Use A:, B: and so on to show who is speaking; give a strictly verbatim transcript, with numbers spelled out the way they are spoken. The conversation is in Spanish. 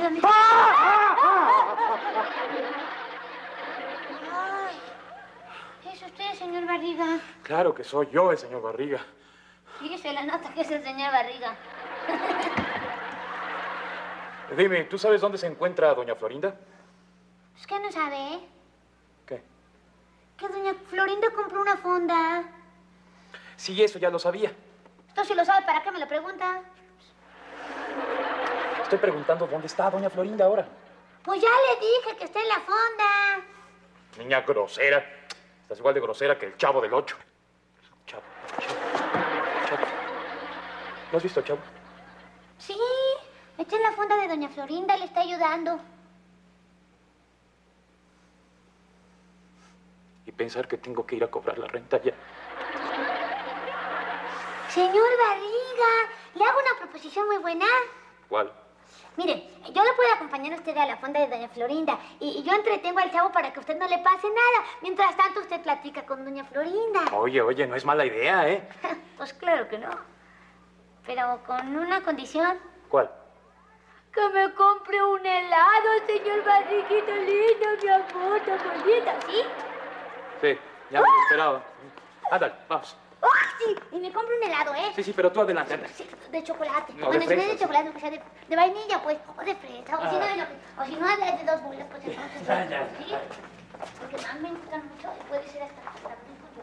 A: Ayúdame.
B: ¡Ah! ¡Ah! ¡Ah!
A: Ay, ¿es usted, señor Barriga?
B: Claro que soy yo el señor Barriga.
A: Fíjese la nota que es el señor Barriga.
B: Dime, ¿tú sabes dónde se encuentra doña Florinda?
A: Es que no sabe, ¿eh?
B: ¿Qué?
A: Que doña Florinda compró una fonda.
B: Sí, eso ya lo sabía.
A: Esto si lo sabe, ¿para qué me lo pregunta?
B: Estoy preguntando dónde está doña Florinda ahora.
A: Pues ya le dije que está en la fonda.
B: Niña grosera. Estás igual de grosera que el Chavo del Ocho. Chavo, Chavo, Chavo. ¿No has visto al Chavo?
A: Sí, está en la fonda de doña Florinda, le está ayudando.
B: Y pensar que tengo que ir a cobrar la renta ya.
A: Señor Barriga, le hago una proposición muy buena.
B: ¿Cuál?
A: Mire, yo le puedo acompañar a usted a la fonda de doña Florinda y, y yo entretengo al Chavo para que a usted no le pase nada. Mientras tanto, usted platica con doña Florinda.
B: Oye, oye, no es mala idea, ¿eh?
A: Pues claro que no. Pero con una condición.
B: ¿Cuál?
A: Que me compre un helado, señor Barriguito lindo, mi amor, tan bonita, ¿sí?
B: Sí, ya me lo esperaba. Ándale, vamos.
A: ¡Oh, sí! Y me compre un helado, ¿eh?
B: Sí, sí, pero tú adelante, anda.
A: Sí, de chocolate.
B: No,
A: bueno,
B: de
A: si no es de
B: fresa,
A: chocolate, aunque sea de, de vainilla, pues, o de fresa. O,
B: Ah.
A: si no, de lo que- o si no, de, de dos bolas, pues entonces.
B: Ya, ya.
A: ¿Sí? Porque a mí me gustan mucho y puede ser hasta... hasta